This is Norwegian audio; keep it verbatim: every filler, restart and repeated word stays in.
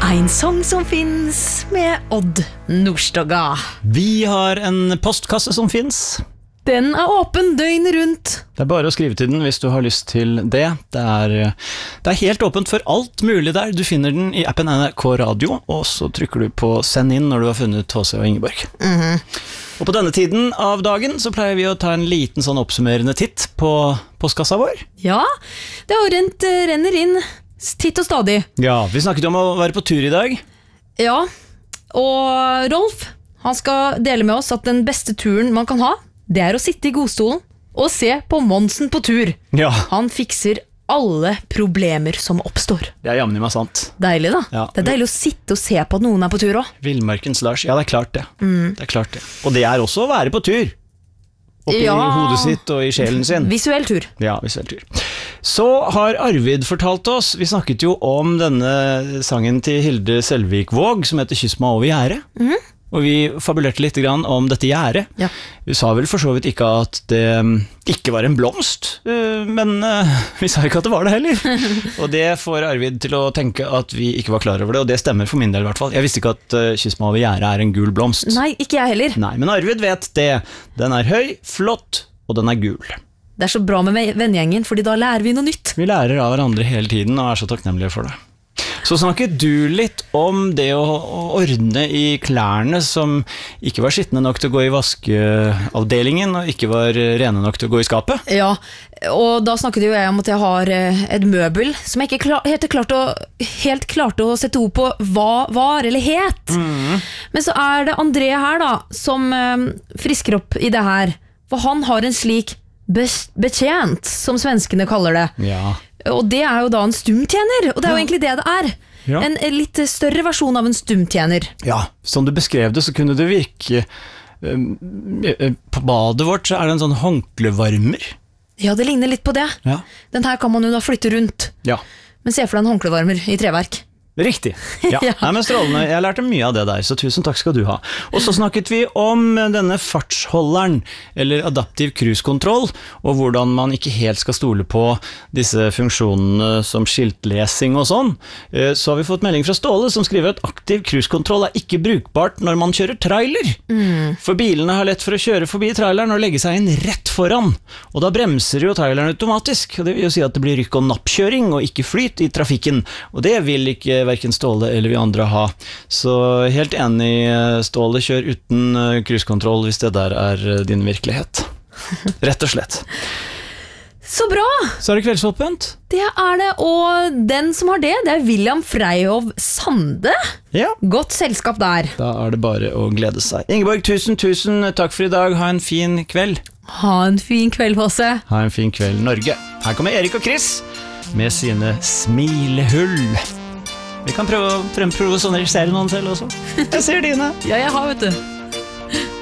En sång som finns med Odd Nordstoga. Vi har en postkasse som finns. Den er åpen døgnet rundt. Det er bare å skrive til den hvis du har lyst til det. Det er, det er helt åpent for alt mulig der. Du finner den i appen N R K Radio, og så trykker du på send inn når du har funnet H C og Ingeborg. Mhm. Og på denne tiden av dagen så pleier vi å ta en liten sånn oppsummerende titt på postkassa vår. Ja, det har rent, renner inn titt og stadig. Ja, vi snakket om å være på tur i dag. Ja, og Rolf, han skal dele med oss at den beste turen man kan ha, det er å sitte i godstolen og se på Monsen på tur. Ja. Han fikser alle problemer som oppstår. Det er jammen i meg sant. Deilig da. Ja. Det er deilig å sitte og se på at noen er på tur også. Villmarkens Lars, ja det er klart det. Mm. Det er klart det. Og det er også å være på tur. Oppi Ja. hodet sitt og i sjelen sin. Visuell tur. Ja, visuell tur. Så har Arvid fortalt oss, vi snakket jo om denne sangen til Hilde Selvik-Våg, som heter Kyss meg over gjære. Mhm. Og vi fabulerte litt grann om dette gjære. Ja. Vi sa vel for så vidt ikke at det ikke var en blomst, øh, men øh, vi sa ikke at det var det heller. Og det får Arvid til å tenke at vi ikke var klar over det, og det stemmer for min del i hvert fall. Jeg visste ikke at uh, Kyss meg over gjære er en gul blomst. Nei, ikke jeg heller. Nei, men Arvid vet det. Den er høy, flott, og den er gul. Det er så bra med vennegjengen, fordi da lærer vi noe nytt. Vi lærer av hverandre hele tiden og er så takknemlige for det. Så snakket du litt om det å ordne i klærne som ikke var skittende nok til å gå i vaskeavdelingen og ikke var rene nok til å gå i skapet. Ja, og da snakket jo jeg om at jeg har eh, et møbel som jeg ikke klar, helt, klart å, helt klarte å sette ord på hva var eller het. Mm. Men så er det André her da, som eh, frisker opp i det her. For han har en slik bes- betjent, som svenskene kaller det. Ja. Og det er jo da en stumtjener, og det er jo Ja. egentlig det det er. Ja. En litt større versjon av en stumtjener. Ja, som du beskrev det, så kunne det virke um, på badet vårt så er det en sånn håndklevarmer. Ja, det ligner litt på det. Ja. Den her kan man jo da flytte rundt. Ja. Men se for deg en håndklevarmer i treverk. Riktig. Ja. Ja. Nei, men strålende. Jeg lærte mye av det der, så tusen takk skal du ha. Og så snakket vi om denne fartsholderen, eller adaptiv cruisekontroll, og hvordan man ikke helt skal stole på disse funksjonene som skiltlesing og sånn. Så har vi fått melding fra Ståle som skriver at aktiv cruisekontroll er ikke brukbart når man kjører trailer. Mm. For bilene har lett for å kjøre forbi traileren og legge seg inn rett foran. Og da bremser jo traileren automatisk. Og det vil jo si at det blir rykk- og nappkjøring og ikke flyt i trafikken. Og det vil ikke hverken Ståle eller vi andre ha. Så helt enig, Ståle, kjør uten cruisekontroll hvis det der er din virkelighet. Rett og slett. Så bra! Så er det kveldsåpent. Det er det, og den som har det, det er William Freyhoff Sande. Ja. Godt selskap der. Da er det bare å glede seg. Ingeborg, tusen, tusen takk for i dag. Ha en fin kveld. Ha en fin kveld, Håse. Ha en fin kveld, Norge. Her kommer Erik og Chris med sine smilehull. Vi kan prøve å fremprovosjonere noen selv også. Jeg ser dine. Ja, jeg har, vet du.